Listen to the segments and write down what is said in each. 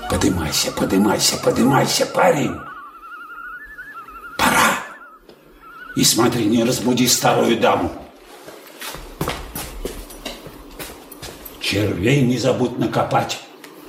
Подымайся, подымайся, подымайся, парень. Пора. И смотри, не разбуди старую даму. Червей не забудь накопать.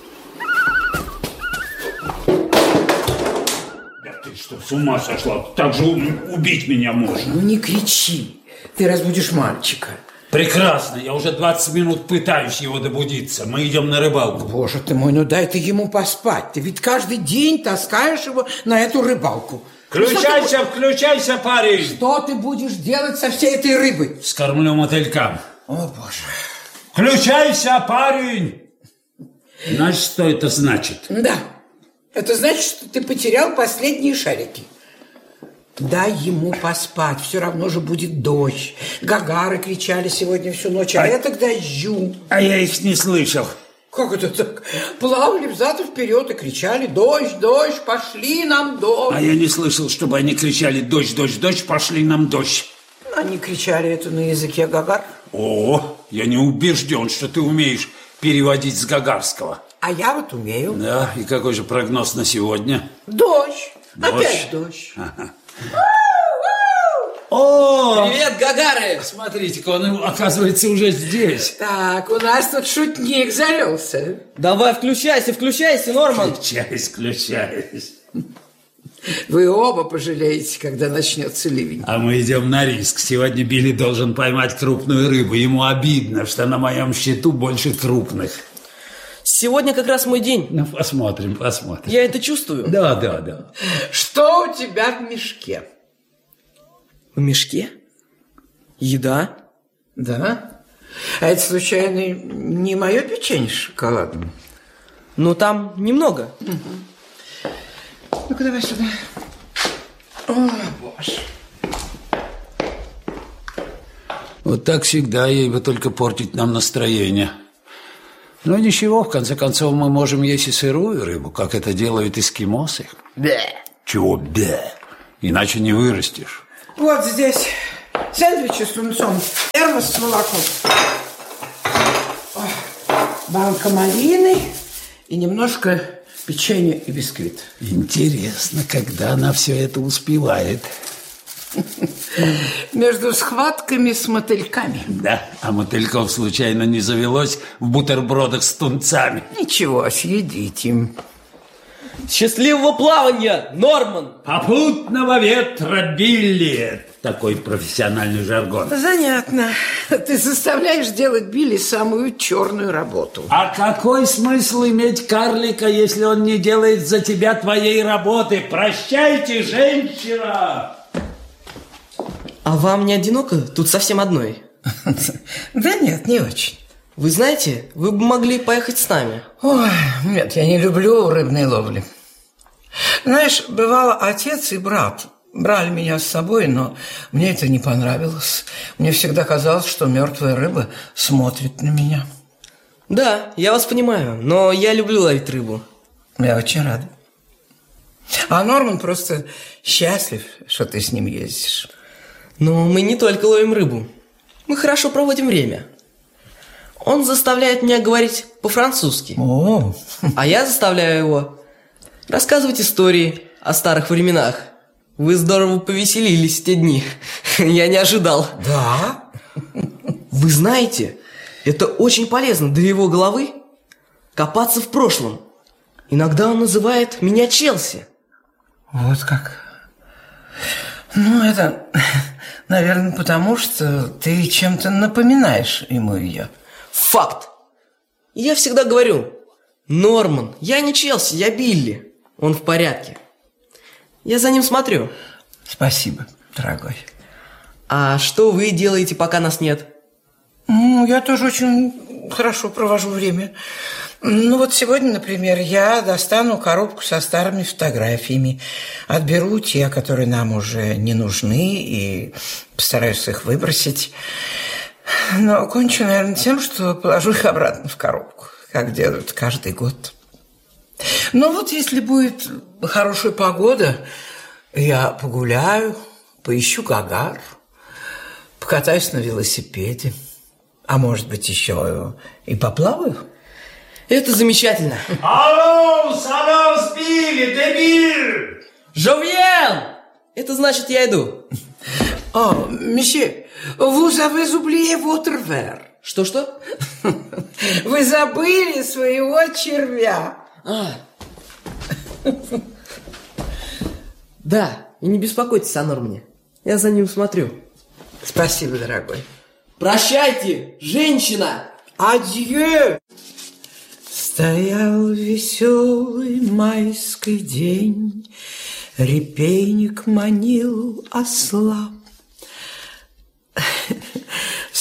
Да ты что, с ума сошла? Так же убить меня можно. Ну не кричи, ты разбудишь мальчика. Прекрасно, я уже 20 минут пытаюсь его добудиться. Мы идем на рыбалку. Боже ты мой, ну дай ты ему поспать. Ты ведь каждый день таскаешь его на эту рыбалку. Включайся, включайся, парень. Что ты будешь делать со всей этой рыбой? Скормлю мотылькам. О, Боже. Включайся, парень. Знаешь, что это значит? Да, это значит, что ты потерял последние шарики. Дай ему поспать, все равно же будет дождь. Гагары кричали сегодня всю ночь, а это к дождю. А я их не слышал. Как это так? Плавали взад и вперед и кричали: дождь, дождь, пошли нам дождь. А я не слышал, чтобы они кричали: дождь, дождь, дождь, пошли нам дождь. Они кричали это на языке гагар. О, я не убежден, что ты умеешь переводить с гагарского. А я вот умею. Да, и какой же прогноз на сегодня? Дождь. Дождь. Опять дождь. О! Привет, гагары! Смотрите-ка, он, оказывается, уже здесь. Так, у нас тут шутник завелся. Давай, включайся, включайся, Норман. Включаюсь. Вы оба пожалеете, когда начнется ливень. А мы идем на риск. Сегодня Билли должен поймать крупную рыбу. Ему обидно, что на моем счету больше крупных. Сегодня как раз мой день. Ну, посмотрим. Я это чувствую. Да. Что у тебя в мешке? В мешке? Еда? Да? А это, случайно, не мое печенье с шоколадом? Ну, там немного. Ну-ка, давай сюда. О, Боже. Вот так всегда, ей бы только портить нам настроение. Но ничего, в конце концов, мы можем есть и сырую рыбу, как это делают эскимосы. Бе. Чего бе? Иначе не вырастешь. Вот здесь сэндвичи с тунцом, термос с молоком, банка малины и немножко печенья и бисквит. Интересно, когда она все это успевает. Между схватками с мотыльками. Да, а мотыльков случайно не завелось в бутербродах с тунцами? Ничего, съедите. Счастливого плавания, Норман! Попутного ветра, Билли! Такой профессиональный жаргон. Занятно. Ты заставляешь делать Билли самую черную работу. А какой смысл иметь карлика, если он не делает за тебя твоей работы? Прощайте, женщина! А вам не одиноко тут совсем одной? Да нет, не очень. Вы знаете, вы бы могли поехать с нами. Ой, нет, я не люблю рыбной ловли. Знаешь, бывало, отец и брат брали меня с собой, но мне это не понравилось. Мне всегда казалось, что мертвая рыба смотрит на меня. Да, я вас понимаю, но я люблю ловить рыбу. Я очень рада. А Норман просто счастлив, что ты с ним ездишь. Но мы не только ловим рыбу. Мы хорошо проводим время. Он заставляет меня говорить по-французски. О. А я заставляю его рассказывать истории о старых временах. Вы здорово повеселились в те дни. Я не ожидал. Да? Вы знаете, это очень полезно для его головы копаться в прошлом. Иногда он называет меня Челси. Вот как. Ну, это, наверное, потому что ты чем-то напоминаешь ему ее. Факт. Я всегда говорю: Норман, я не Челси, я Билли. Он в порядке. Я за ним смотрю. Спасибо, дорогой. А что вы делаете, пока нас нет? Ну, я тоже очень хорошо провожу время. Ну, вот сегодня, например, я достану коробку со старыми фотографиями, отберу те, которые нам уже не нужны, и постараюсь их выбросить. Но кончу, наверное, тем, что положу их обратно в коробку, как делают каждый год. Но вот если будет хорошая погода, я погуляю, поищу гагар, покатаюсь на велосипеде, а может быть, еще и поплаваю. Это замечательно. Алло, салам спили, дебиль! Жовьен! Это значит, я иду. О, месье, vous avez oublié votre verre. Что-что? Вы забыли своего червя. Да, и не беспокойтесь о Нормане. Я за ним смотрю. Спасибо, дорогой. Прощайте, женщина! Адьё! Стоял веселый майский день, репейник манил осла.